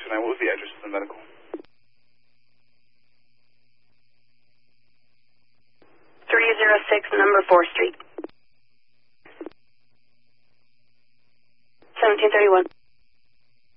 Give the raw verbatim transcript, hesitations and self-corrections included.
tonight. What was the address of the medical? three oh six, number fourth Street. seventeen thirty-one.